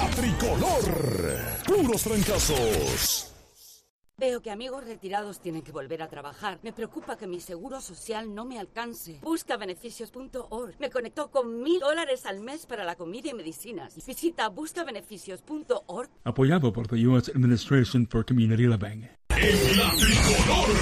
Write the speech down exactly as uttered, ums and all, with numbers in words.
La Tricolor. Puros trancazos. Veo que amigos retirados tienen que volver a trabajar. Me preocupa que mi seguro social no me alcance. Busca beneficios punto org. Me conectó con mil dólares al mes para la comida y medicinas. Visita busca beneficios punto org. Apoyado por the U S Administration for Community Living. En La Tricolor.